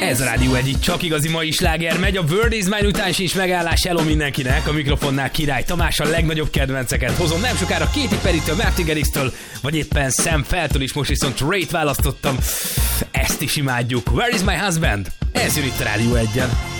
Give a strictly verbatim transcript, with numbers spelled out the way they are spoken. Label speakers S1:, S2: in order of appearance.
S1: Ez a Rádió egy csak igazi mai sláger megy. A Word is Mine után is megállás. Hello mindenkinek. A mikrofonnál Király Tamás a legnagyobb kedvenceket hozom. Nem sokára Katy Perrytől, Martin Garrixtől, vagy éppen Sam Feltől is. Most viszont Ray-t választottam. Ezt is imádjuk. Where is my husband? Ez jön itt a Rádió egyen.